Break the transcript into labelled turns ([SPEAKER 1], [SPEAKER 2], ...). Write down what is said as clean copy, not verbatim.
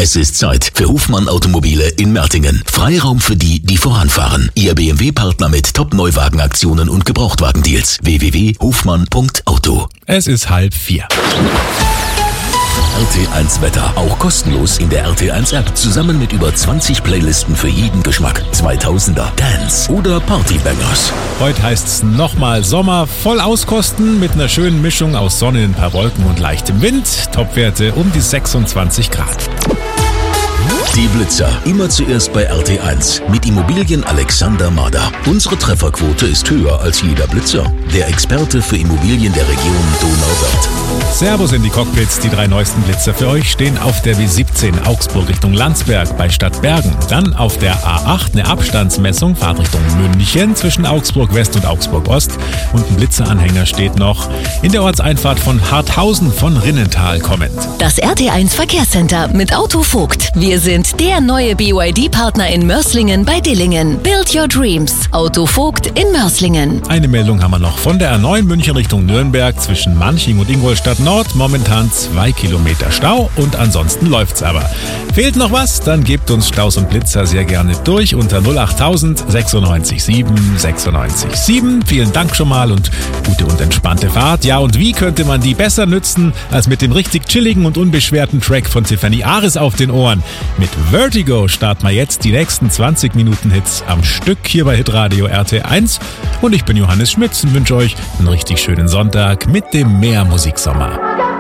[SPEAKER 1] Es ist Zeit für Hofmann Automobile in Mertingen. Freiraum für die, die voranfahren. Ihr BMW-Partner mit Top-Neuwagenaktionen und Gebrauchtwagendeals. www.hofmann.auto.
[SPEAKER 2] Es ist 3:30.
[SPEAKER 1] RT1 Wetter, auch kostenlos in der RT1 App, zusammen mit über 20 Playlisten für jeden Geschmack. 2000er, Dance oder Partybangers.
[SPEAKER 2] Heute heißt's nochmal Sommer, voll auskosten mit einer schönen Mischung aus Sonne, ein paar Wolken und leichtem Wind. Topwerte um die 26 Grad.
[SPEAKER 1] Die Blitzer, immer zuerst bei RT1 mit Immobilien Alexander Mader. Unsere Trefferquote ist höher als jeder Blitzer. Der Experte für Immobilien der Region Donauwörth.
[SPEAKER 2] Servus in die Cockpits, die 3 neuesten Blitzer für euch stehen auf der W17 Augsburg Richtung Landsberg bei Stadtbergen. Dann auf der A8 eine Abstandsmessung, Fahrt Richtung München zwischen Augsburg West und Augsburg Ost. Und ein Blitzeranhänger steht noch in der Ortseinfahrt von Harthausen von Rinnental kommend.
[SPEAKER 3] Das RT1 Verkehrscenter mit Auto Vogt. Wir sind der neue BYD-Partner in Mörslingen bei Dillingen. Build your dreams. Auto Vogt in Mörslingen.
[SPEAKER 2] Eine Meldung haben wir noch von der A9 München Richtung Nürnberg zwischen Manching und Ingolstadt Nord. Momentan 2 Kilometer Stau und ansonsten läuft's aber. Fehlt noch was? Dann gebt uns Staus und Blitzer sehr gerne durch unter 08000 96 7 96 7. Vielen Dank schon mal und gute und entspannte Fahrt. Ja, und wie könnte man die besser nützen als mit dem richtig chilligen und unbeschwerten Track von Tiffany Ares auf den Ohren? Mit Vertigo starten wir jetzt die nächsten 20 Minuten Hits am Stück hier bei Hitradio RT1. Und ich bin Johannes Schmitz und wünsche euch einen richtig schönen Sonntag mit dem Meermusiksommer.